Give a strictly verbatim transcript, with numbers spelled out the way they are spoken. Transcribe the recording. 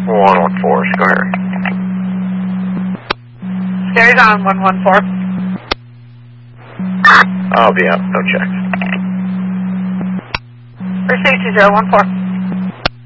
one one four, Scar. Scary's on one one four. I'll be up, no checks. Receive two zero one four.